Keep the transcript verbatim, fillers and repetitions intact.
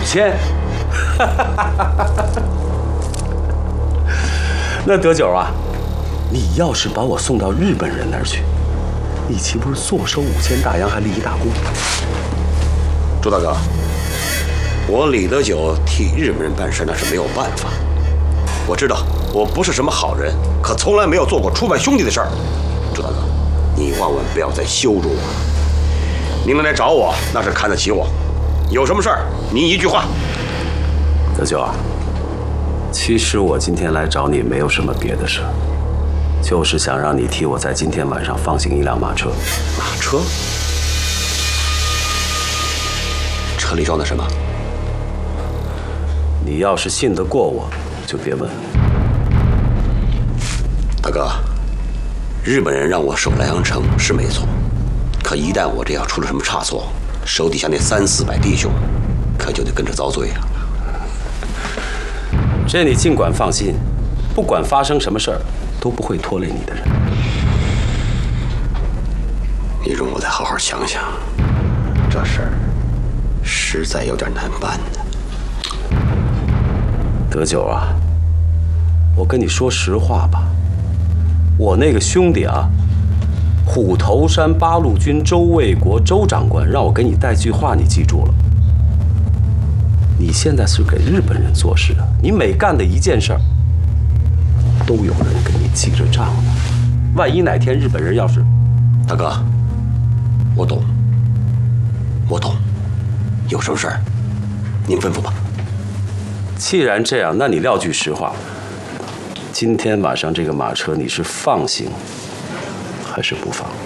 千。那德九啊，你要是把我送到日本人那儿去，你岂不是坐收五千大洋，还立一大功？ 朱大哥，我李德九替日本人办事那是没有办法。我知道我不是什么好人，可从来没有做过出卖兄弟的事儿。朱大哥，你万万不要再羞辱我。您能来找我，那是看得起我。有什么事儿，您一句话。 德九啊，其实我今天来找你没有什么别的事，就是想让你替我在今天晚上放行一辆马车。 马车？车里装的什么？ 你要是信得过我，就别问。 大哥，日本人让我守莱阳城是没错，可一旦我这要出了什么差错，手底下那三四百弟兄可就得跟着遭罪啊！ 这你尽管放心，不管发生什么事儿，都不会拖累你的人。 你容我再好好想想，这事儿实在有点难办呢。 德九啊，我跟你说实话吧，我那个兄弟啊，虎头山八路军周卫国周长官让我给你带句话，你记住了。你现在是给日本人做事啊，你每干的一件事儿，都有人给你记着账呢。万一哪天日本人要是…… 大哥，我懂，我懂，有什么事儿，您吩咐吧。 既然这样，那你撂句实话，今天晚上这个马车你是放行还是不放？